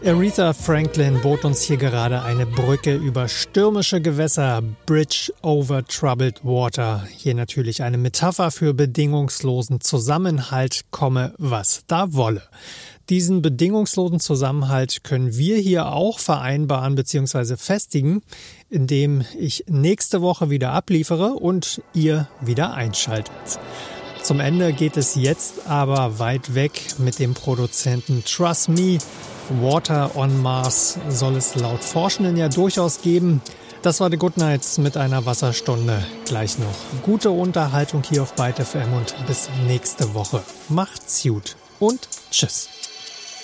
Aretha Franklin bot uns hier gerade eine Brücke über stürmische Gewässer, Bridge over Troubled Water. Hier natürlich eine Metapher für bedingungslosen Zusammenhalt, komme was da wolle. Diesen bedingungslosen Zusammenhalt können wir hier auch vereinbaren bzw. festigen, indem ich nächste Woche wieder abliefere und ihr wieder einschaltet. Zum Ende geht es jetzt aber weit weg mit dem Produzenten Trust Me. Water on Mars soll es laut Forschenden ja durchaus geben. Das war The Good Nights mit einer Wasserstunde. Gleich noch gute Unterhaltung hier auf Byte FM und bis nächste Woche. Macht's gut und tschüss.